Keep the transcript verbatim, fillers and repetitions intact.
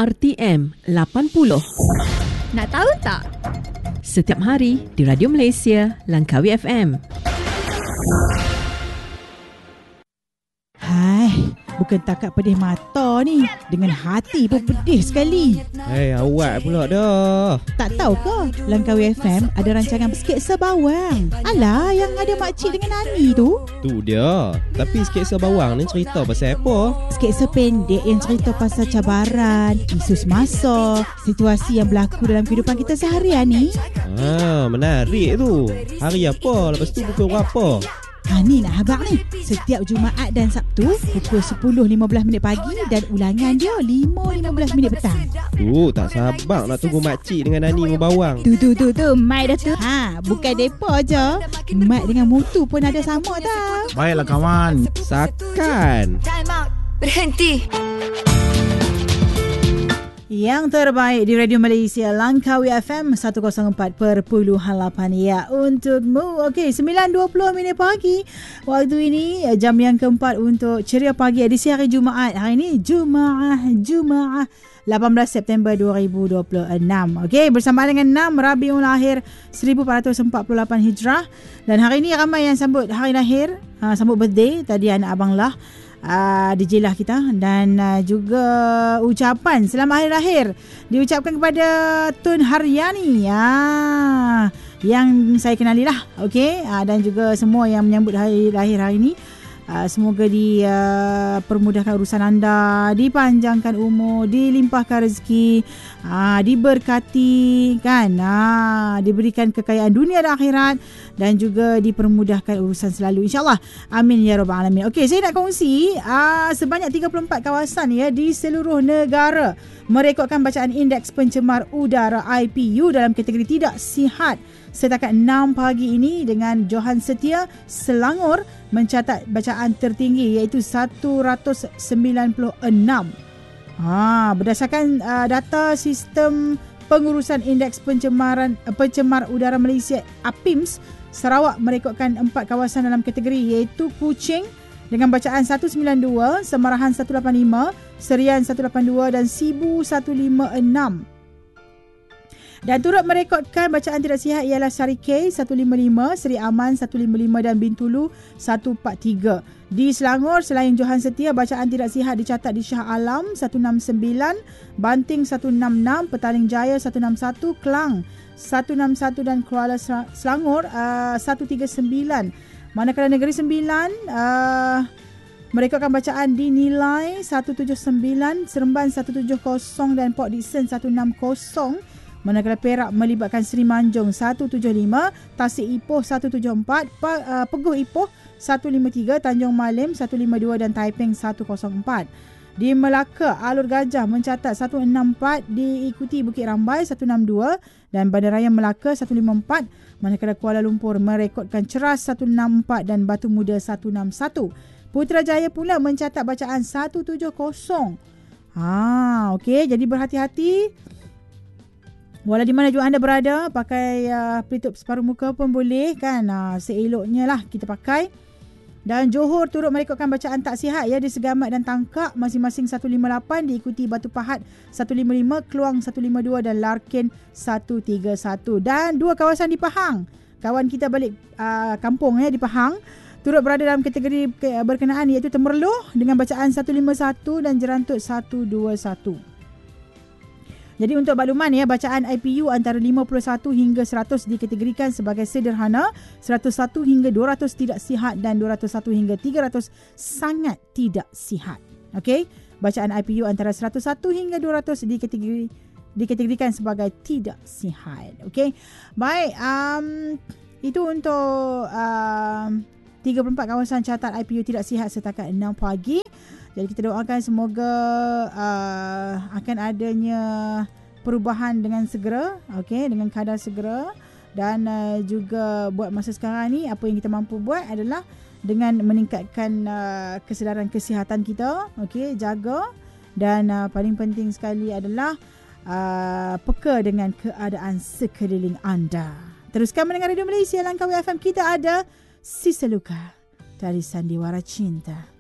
R T M lapan puluh. Nak tahu tak? Setiap hari di Radio Malaysia, Langkawi F M. Hai, bukan takat pedih mata ni, dengan hati pun pedih sekali. Hei, awak pula dah. Tak tahu ke, Langkawi F M ada rancangan sketsa bawang. Alah, yang ada makcik dengan Ani tu. Tu dia. Tapi sketsa bawang ni cerita pasal apa? Sketsa pendek yang cerita pasal cabaran, isu semasa, situasi yang berlaku dalam kehidupan kita seharian ni. Ah, menarik tu. Hari apa? Lepas tu pukul berapa? Ha, ni nak habaq ni. Setiap Jumaat dan Sabtu pukul sepuluh lima belas minit pagi dan ulangan dia lima lima belas minit petang. Tu, tak sabar nak tunggu makcik dengan Nani membawang. Tu tu tu tu, Mai dah tu. Ha, bukan depa je. Mat dengan Mutu pun ada sama tau. Baiklah kawan. Sakan. Time out. Berhenti. Yang terbaik di Radio Malaysia, Langkawi F M seratus empat perpuluhan lapan ya untukmu. Okey, sembilan dua puluh minit pagi. Waktu ini jam yang keempat untuk Ceria Pagi edisi hari Jumaat. Hari ini Jumaah Jumaah lapan belas September dua ribu dua puluh enam. Okey, bersama dengan enam Rabiul Akhir seribu empat ratus empat puluh lapan Hijrah. Dan hari ini ramai yang sambut hari lahir, ha, sambut birthday. Tadi anak abang lah Uh, D J lah kita. Dan uh, juga ucapan selamat hari lahir diucapkan kepada Tun Haryani uh, yang saya kenali lah. Okay? Uh, dan juga semua yang menyambut hari lahir hari ini, uh, semoga dipermudahkan uh, urusan anda, dipanjangkan umur, dilimpahkan rezeki, uh, diberkati kan, uh, diberikan kekayaan dunia dan akhirat, dan juga dipermudahkan urusan selalu, insyaAllah. Amin ya rabbal alamin. Okey, saya nak kongsi uh, sebanyak tiga puluh empat kawasan ya di seluruh negara merekodkan bacaan indeks pencemar udara I P U dalam kategori tidak sihat setakat enam pagi ini, dengan Johan Setia Selangor mencatat bacaan tertinggi iaitu seratus sembilan puluh enam. Ha, berdasarkan uh, data sistem pengurusan indeks pencemaran uh, pencemar udara Malaysia A P I M S, Sarawak merekodkan empat kawasan dalam kategori iaitu Kuching dengan bacaan seratus sembilan puluh dua, Semarahan seratus lapan puluh lima, Serian seratus lapan puluh dua dan Sibu seratus lima puluh enam. Dan turut merekodkan bacaan tidak sihat ialah Sarikei seratus lima puluh lima, Seri Aman seratus lima puluh lima dan Bintulu seratus empat puluh tiga. Di Selangor, selain Johan Setia, bacaan tidak sihat dicatat di Shah Alam seratus enam puluh sembilan, Banting seratus enam puluh enam, Petaling Jaya seratus enam puluh satu, Kelang seratus enam puluh satu dan Kuala Selangor uh, seratus tiga puluh sembilan. Manakala Negeri Sembilan uh, merekodkan bacaan dinilai seratus tujuh puluh sembilan, Seremban seratus tujuh puluh dan Port Dickson seratus enam puluh. Manakala Perak melibatkan Seri Manjung seratus tujuh puluh lima, Tasik Ipoh seratus tujuh puluh empat, Peguh Ipoh seratus lima puluh tiga, Tanjung Malim seratus lima puluh dua dan Taiping seratus empat. Di Melaka, Alur Gajah mencatat seratus enam puluh empat, diikuti Bukit Rambai seratus enam puluh dua dan Bandaraya Melaka seratus lima puluh empat. Manakala Kuala Lumpur merekodkan Ceras seratus enam puluh empat dan Batu Muda seratus enam puluh satu. Putrajaya pula mencatat bacaan seratus tujuh puluh. Ha, okey, jadi berhati-hati. Walau di mana juga anda berada, pakai uh, pelitup separuh muka pun boleh kan, uh, seeloknya lah kita pakai. Dan Johor turut merekodkan bacaan tak sihat ya di Segamat dan Tangkak masing-masing seratus lima puluh lapan, diikuti Batu Pahat seratus lima puluh lima, Keluang seratus lima puluh dua dan Larkin seratus tiga puluh satu. Dan dua kawasan di Pahang, kawan kita balik uh, kampung ya di Pahang, turut berada dalam kategori berkenaan iaitu Temerloh dengan bacaan seratus lima puluh satu dan Jerantut seratus dua puluh satu. Jadi untuk makluman ya, bacaan I P U antara lima puluh satu hingga seratus dikategorikan sebagai sederhana, seratus satu hingga dua ratus tidak sihat dan dua ratus satu hingga tiga ratus sangat tidak sihat. Okey, bacaan I P U antara seratus satu hingga dua ratus dikategori dikategorikan sebagai tidak sihat. Okey. Baik, um itu untuk um, tiga puluh empat kawasan catat I P U tidak sihat setakat enam pagi. Jadi kita doakan semoga uh, akan adanya perubahan dengan segera, okey, dengan kadar segera. Dan uh, juga buat masa sekarang ni apa yang kita mampu buat adalah dengan meningkatkan uh, kesedaran kesihatan kita, okey, jaga. Dan uh, paling penting sekali adalah uh, peka dengan keadaan sekeliling anda. Teruskan mendengar Radio Malaysia Langkawi F M. Kita ada Sisa Luka dari Sandiwara Cinta.